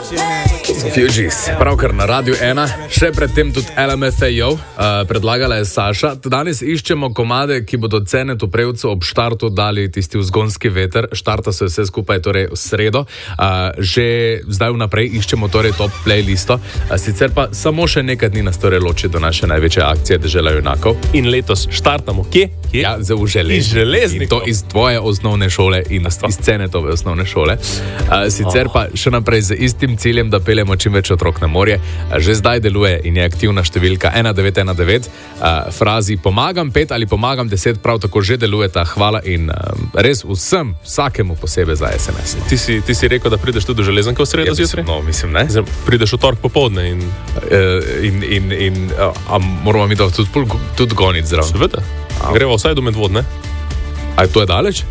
Fugees, pravkar na Radiu 1, še predtem tudi LMFAO, predlagala je Saša. Danes iščemo komade, ki bodo Cenetu Prevcu ob štartu dali tisti vzgonski veter. Štarta se vse skupaj torej v sredo. Že zdaj vnaprej iščemo torej top playlisto. Sicer pa samo še nekaj dni nas torej loči do naše največje akcije Dežela junakov. In letos štartamo kje? Ja, v Železniku. To iz tvoje osnovne šole in iz Cenetove osnovne šole. Sicer pa še naprej z istim ciljem, da peljemo čim več otrok na morje. Že zdaj deluje in je aktivna številka 1919. Frazi pomagam 5 ali pomagam 10 prav tako že delujeta. Hvala in res vsakemu posebej za SMS. Ti si rekel, da prideš tudi do Železnika v sredo zjutraj? No, mislim, ne. Prideš v torek popoldne in... moramo mi to tudi goniti zraven. Seveda. Greva vsaj do Medvod, ne? A to je daleč?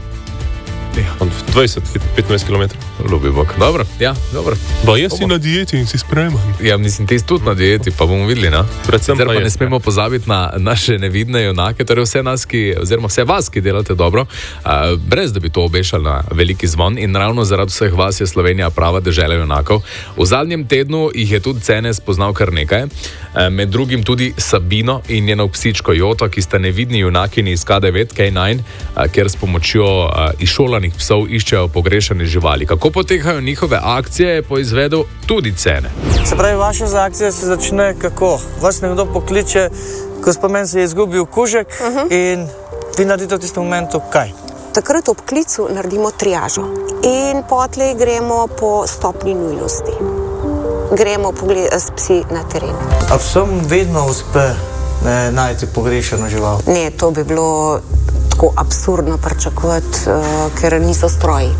20-15 km. Ljubi Bog. Dobro, ja, dobro. Ba, jaz si na dieti in si spreman. Ja, mislim, ti si tudi na dieti, pa bomo videli, no? Predvsem pa ne smemo pozabiti na naše nevidne junake, torej vse nas, oziroma vse vas, ki delate dobro, brez da bi to obešali na veliki zvon in ravno zaradi vseh vas je Slovenija prava dežela junakov. V zadnjem tednu jih je tudi Cene spoznal kar nekaj, med drugim tudi Sabino in njeno psičko Joto, ki sta nevidni junakini iz K9, K9, kjer s pomočjo izšolanih psov iščejo pogrešane živali. Kako potekajo njihove akcije, je poizvedel tudi Cene. Se pravi, vaša akcija se začne kako? Vas nekdo pokliče, ko spomen se je izgubil kužek in vi naredite v tistem momentu kaj? Takrat ob klicu naredimo triažo in potlej gremo po stopni nujnosti. Gremo s psi na teren. A vsem vedno uspe najti pogrešano žival? Ne, to bi bilo tako absurdno pričakovati, ker niso stroji.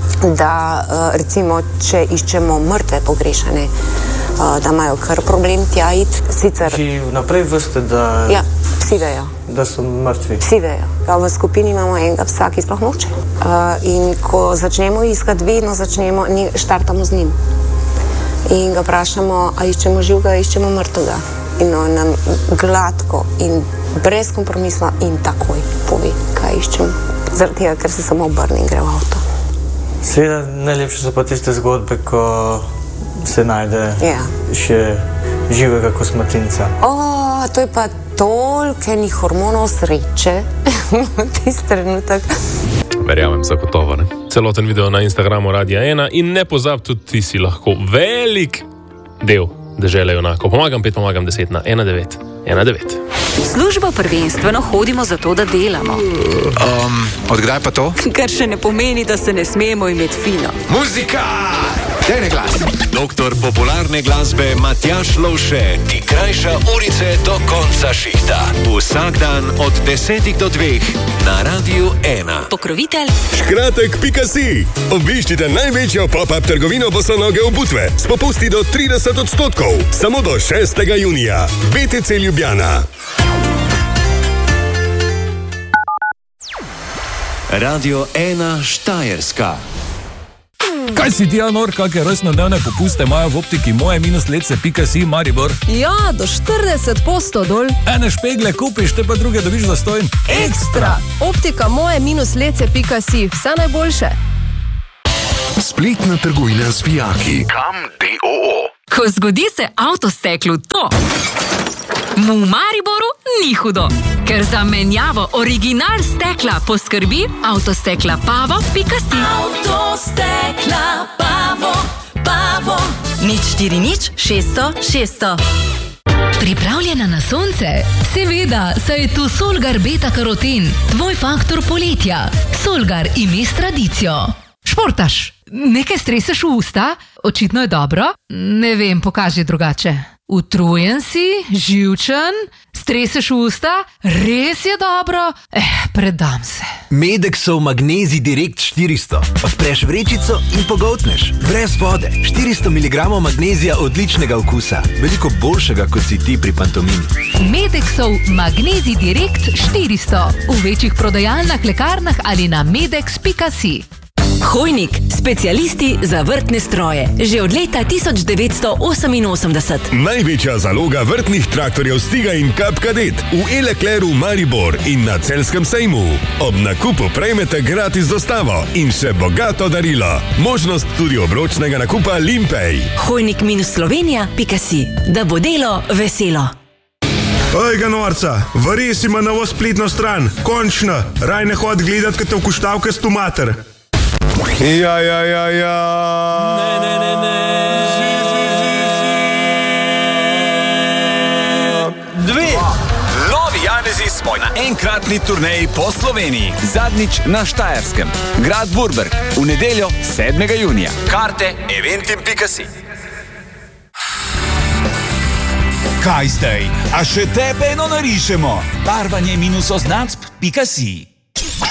Da recimo, če iščemo mrtve pogrešane, da imajo kar problem tja iti. Sicer... Či vnaprej veste, da... Ja, psi vejo. Da so mrtvi? Psi vejo. Ja, v skupini imamo enega psa, ki sploh noče. In ko začnemo iskati, vedno štartamo z njim. In ga vprašamo, a iščemo živega, a iščemo mrtvega. In on nam gladko in brez kompromisla in takoj pove, kaj iščemo. Zaradi tega, ker se samo obrne in gre v avto. Seveda, najlepše so pa tiste zgodbe, ko se najde še živega kosmatinca. To je pa toliko enih hormonov sreče v tisti trenutek. Verjamem, zagotovo, ne? Celoten video na Instagramu Radia 1 in ne pozab, tudi ti si lahko velik del Dežele junakov. Pomagam 5, pomagam 10 na 1919. V službo prvenstveno hodimo zato, da delamo. Odkdaj pa to? Kar še ne pomeni, da se ne smemo imeti fino. Muzika! Dej ne glas! Doktor popularne glasbe Matjaž Lovše ti krajša urice do konca šihta. Vsak dan od 10 do 2 na Radiu 1. Pokrovitelj Škratek.si. Obiščite največjo pop-up trgovino Bosonoge v Butve s popusti do 30%. Samo do 6. junija. BTC Ljubljana. Radio 1 Štajerska. Kaj si ti, Anor, kakšne rojstnodnevne popuste imajo v optiki moje-lece.si Maribor? Ja, do 40% dol. Ene špegle kupiš, te pa druge dobiš zastonj. Ekstra! Optika moje-lece.si, vse najboljše. Spletna trgovina z vijaki. Kam DOO. Ko zgodi se avtosteklu to, mu v Mariboru ni hudo, ker za menjavo original stekla poskrbi Avtostekla Pavo.si. Avtostekla Pavo. 040 600 600. Pripravljena na sonce? Seveda, saj je tu Solgar Beta Karoten, tvoj faktor poletja. Solgar ime s tradicijo. Športaš, nekaj streseš v usta? Očitno je dobro? Ne vem, pokaži drugače. Utrujen si, živčen, streseš v usta? Res je dobro? Predam se. Medexov Magnezij Direkt 400. Odpreš vrečico in pogoltneš. Brez vode. 400 mg magnezija odličnega okusa. Veliko boljšega, kot si ti pri pantomimi. Medexov Magnezij Direkt 400. V večjih prodajalnah, lekarnah ali na medex.si. Hojnik, specialisti za vrtne stroje. Že od leta 1988. Največja zaloga vrtnih traktorjev Stiga in Kap Kadet v Elekleru Maribor in na Celjskem sejmu. Ob nakupu prejmete gratis dostavo in še bogato darilo. Možnost tudi obročnega nakupa Limpej. Hojnik-Slovenija.si, da bo delo veselo. Ojga norca, varis ima novo spletno stran. Končno, raj ne hod gledat, kad te v kuštavke s tomater. Ja. Dve. Novi Janezi smo na enkratni turneji po Sloveniji. Zadnjič na Štajerskem. Grad Vurberg. V nedeljo 7. junija. Karte eventim.si. Kaj zdaj? A še tebe eno narišemo? Barvanje-označb.si